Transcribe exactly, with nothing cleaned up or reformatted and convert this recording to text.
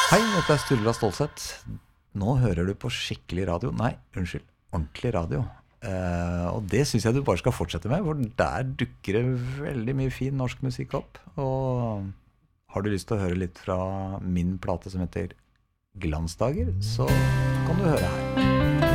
Hei, dette er Sturla Stålsett. Nå hører du på skikkelig radio. Nei, unnskyld, ordentlig radio. Eh, og det synes jeg du bare skal fortsette med, for der dukker det veldig mye fin norsk musikk opp. Og har du lyst til å høre litt fra min plate som heter Glansdager, så kan du høre her.